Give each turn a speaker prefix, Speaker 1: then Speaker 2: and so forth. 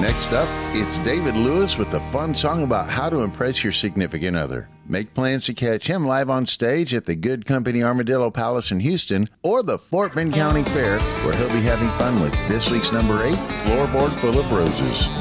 Speaker 1: Next up, it's David Lewis with a fun song about how to impress your significant other. Make plans to catch him live on stage at the Good Company Armadillo Palace in Houston or the Fort Bend County Fair, where he'll be having fun with this week's number 8, Floorboard Full of Roses.